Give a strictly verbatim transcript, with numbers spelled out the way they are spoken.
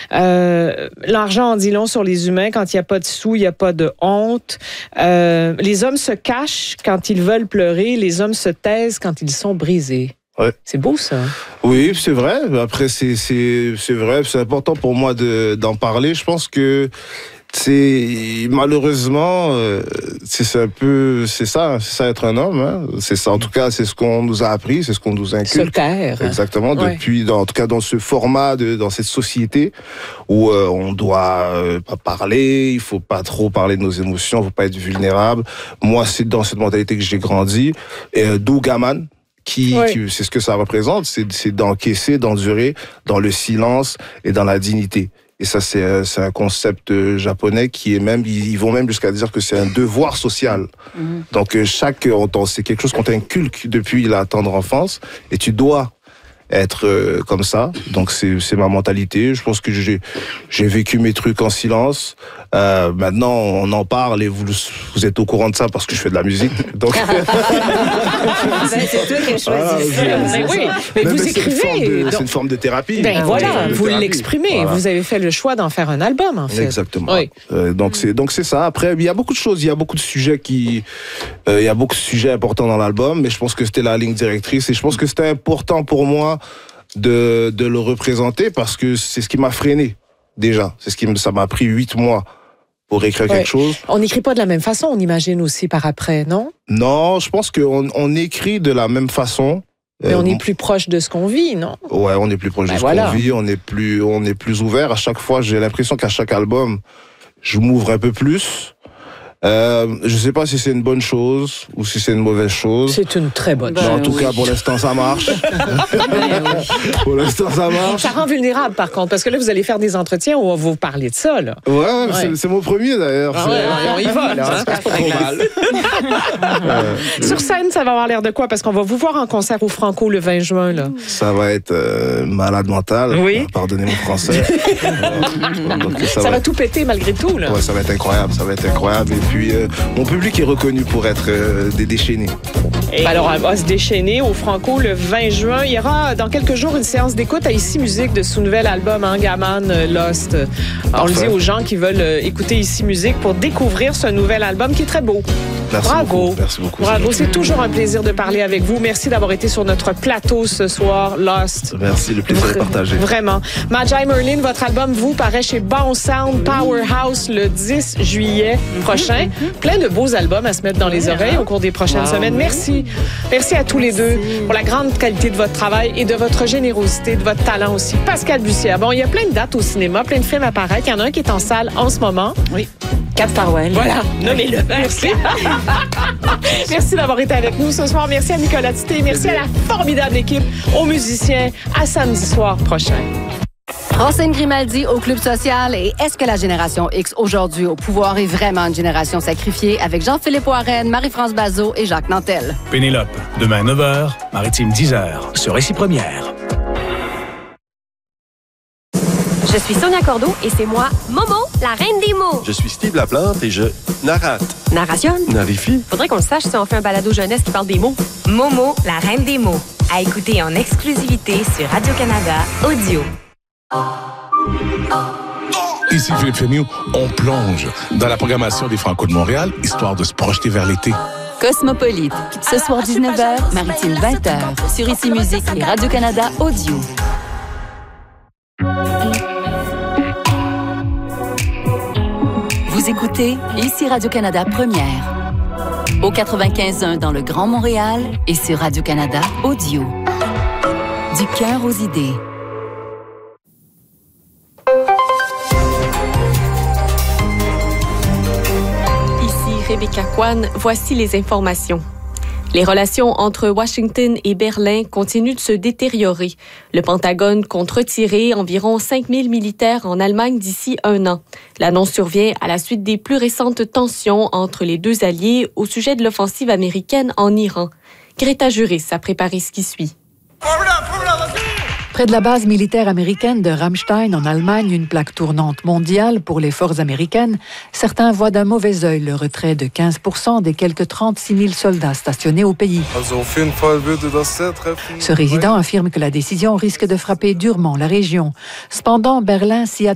Euh, l'argent en dit long sur les humains. Quand il n'y a pas de sous, il n'y a pas de honte. Euh, les hommes se cachent quand ils veulent pleurer. Les hommes se taisent quand ils sont brisés. Ouais. C'est beau, ça. Oui, c'est vrai. Après, c'est, c'est, c'est vrai. C'est important pour moi de, d'en parler. Je pense que c'est malheureusement, euh, c'est, c'est un peu, c'est ça, c'est ça être un homme. Hein. C'est ça. En tout cas, c'est ce qu'on nous a appris, c'est ce qu'on nous inculque. Se taire. Exactement. Ouais. Depuis, dans, en tout cas, dans ce format, de, dans cette société où euh, on doit euh, pas parler, il faut pas trop parler de nos émotions, il faut pas être vulnérable. Moi, c'est dans cette mentalité que j'ai grandi. Et euh, d'où Gaman. Qui, ouais. qui, c'est ce que ça représente, c'est, c'est d'encaisser, d'endurer dans le silence et dans la dignité. Et ça, c'est, c'est un concept japonais qui est même, ils vont même jusqu'à dire que c'est un devoir social. Mmh. Donc, chaque, on, c'est quelque chose qu'on t'inculque depuis la tendre enfance et tu dois être euh, comme ça. Donc, c'est, c'est ma mentalité. Je pense que j'ai, j'ai vécu mes trucs en silence. Euh, maintenant, on en parle et vous, vous êtes au courant de ça parce que je fais de la musique. Donc, c'est toi qui as choisi voilà, ça. Mais oui, mais mais vous mais écrivez. C'est une, de, donc... c'est une forme de thérapie. Ben voilà, de vous thérapie. l'exprimez. Voilà. Vous avez fait le choix d'en faire un album, en fait. Exactement. Oui. Euh, donc c'est donc c'est ça. Après, il y a beaucoup de choses, il y a beaucoup de sujets qui, euh, il y a beaucoup de sujets importants dans l'album, mais je pense que c'était la ligne directrice et je pense que c'était important pour moi de de le représenter parce que c'est ce qui m'a freiné déjà. C'est ce qui me, ça m'a pris huit mois. Pour écrire ouais. quelque chose. On n'écrit pas de la même façon, on imagine aussi par après, non? Non, je pense qu'on on écrit de la même façon. Mais on euh, est plus proche de ce qu'on vit, non? Ouais, on est plus proche ben de ce voilà. qu'on vit, on est plus, on est plus ouvert. À chaque fois, j'ai l'impression qu'à chaque album, je m'ouvre un peu plus. Euh, je sais pas si c'est une bonne chose ou si c'est une mauvaise chose. C'est une très bonne ben chose. En tout oui. cas, pour l'instant, ça marche. Pour l'instant, ça marche. Ça rend vulnérable, par contre, parce que là, vous allez faire des entretiens où on va vous parler de ça, là. Ouais, ouais. C'est, c'est mon premier, d'ailleurs. Ah ouais, on y va, là. Ça se passe pas trop mal. Sur scène, ça va avoir l'air de quoi? Parce qu'on va vous voir en concert au Franco le vingt juin, là. Ça va être euh, malade mental. Oui. Pardonnez mon français. Donc, ça, ça va, va tout péter, malgré tout, là. Ouais, ça va être incroyable, ça va être incroyable. Et puis, euh, mon public est reconnu pour être euh, des déchaînés. Et alors, on va se déchaîner au Franco le vingt juin. Il y aura dans quelques jours une séance d'écoute à Ici Musique de son nouvel album Angaman Lost. Alors, on le dit aux gens qui veulent écouter Ici Musique pour découvrir ce nouvel album qui est très beau. Merci Bravo. Beaucoup. Merci beaucoup. Bravo. C'est toujours un plaisir de parler avec vous. Merci d'avoir été sur notre plateau ce soir, Lost. Merci, le plaisir est partagé. Vraiment. Magi Merlin, votre album, vous, paraît chez Bon Sound Powerhouse le dix juillet prochain. Plein de beaux albums à se mettre dans les oreilles au cours des prochaines wow. semaines. Merci. Merci à tous les deux pour la grande qualité de votre travail et de votre générosité, de votre talent aussi. Pascal Bussière. Bon, il y a plein de dates au cinéma, plein de films à paraître. Il y en a un qui est en salle en ce moment. Oui. Cat Farwell. Voilà, nommez-le. Merci. Merci d'avoir été avec nous ce soir. Merci à Nicolas Tité. Merci à la formidable équipe, aux musiciens. À samedi soir prochain. Francine Grimaldi au Club Social et est-ce que la génération X aujourd'hui au pouvoir est vraiment une génération sacrifiée avec Jean-Philippe Warren, Marie-France Bazot et Jacques Nantel. Pénélope, demain neuf heures, Maritime dix heures, sur Récit Première. Je suis Sonia Cordeau et c'est moi, Momo, la reine des mots. Je suis Steve Laplante et je narrate. Narration? Narifie. Faudrait qu'on le sache si on fait un balado jeunesse qui parle des mots. Momo, la reine des mots. À écouter en exclusivité sur Radio-Canada Audio. Ici Philippe Féniou, on plonge dans la programmation des Franco de Montréal, histoire de se projeter vers l'été. Cosmopolite, ce soir dix-neuf heures, Maritime vingt heures, sur Ici Musique et Radio-Canada Audio. Vous écoutez Ici Radio-Canada Première, au quatre-vingt-quinze point un dans le Grand Montréal et sur Radio-Canada Audio. Du cœur aux idées. Rebecca Kwan, voici les informations. Les relations entre Washington et Berlin continuent de se détériorer. Le Pentagone compte retirer environ cinq mille militaires en Allemagne d'ici un an. L'annonce survient à la suite des plus récentes tensions entre les deux alliés au sujet de l'offensive américaine en Iran. Greta Juris a préparé ce qui suit. Près de la base militaire américaine de Ramstein, en Allemagne, une plaque tournante mondiale pour les forces américaines, certains voient d'un mauvais œil le retrait de quinze pour cent des quelques trente-six mille soldats stationnés au pays. Ce résident affirme que la décision risque de frapper durement la région. Cependant, Berlin s'y attend.